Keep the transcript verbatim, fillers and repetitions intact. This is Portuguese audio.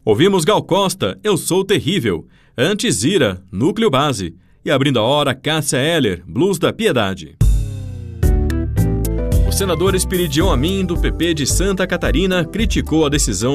Ouvimos Gal Costa, Eu Sou Terrível. Antes Ira, Núcleo Base. E abrindo a hora, Cássia Eller, Blues da Piedade. O senador Espiridião Amin, do P P de Santa Catarina, criticou a decisão